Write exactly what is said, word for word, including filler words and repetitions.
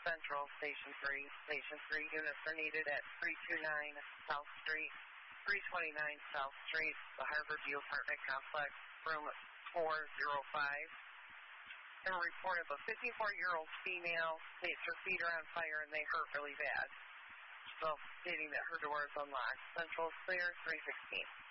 Central, Station three. Station three units are needed at three two nine South Street, three twenty-nine South Street, the Harborview Apartment Complex, room four oh five. And a report of a fifty-four-year-old female states her feet are on fire and they hurt really bad. So, stating that her door is unlocked. Central clear, three sixteen.